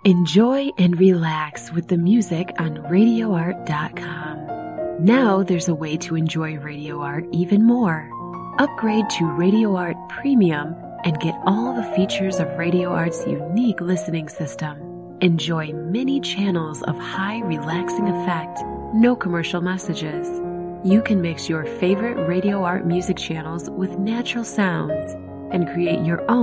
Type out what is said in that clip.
Enjoy and relax with the music on RadioArt.com. Now there's a way to enjoy Radio Art even more. Upgrade to Radio Art Premium and get all the features of Radio Art's unique listening system. Enjoy many channels of high relaxing effect, no commercial messages. You can mix your favorite Radio Art music channels with natural sounds and create your own